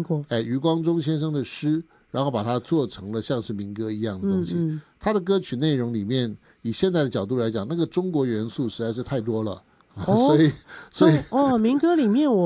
过。 余光中先生的诗，然后把它做成了像是民歌一样的东西。他的歌曲内容里面，以现在的角度来讲，那个中国元素实在是太多了。所以民歌里面